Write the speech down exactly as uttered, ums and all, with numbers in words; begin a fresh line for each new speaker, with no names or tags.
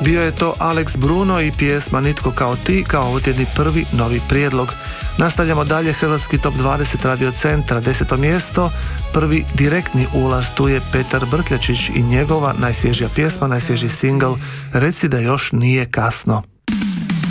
Bio je to Alex Bruno i pjesma Nitko kao ti, kao ovotjedni prvi novi prijedlog. Nastavljamo dalje, hrvatski top dvadeset Radio Centra, deseto mjesto, prvi direktni ulaz, tu je Petar Brkljačić i njegova najsvježija pjesma, najsvježiji singl Reci da još nije kasno.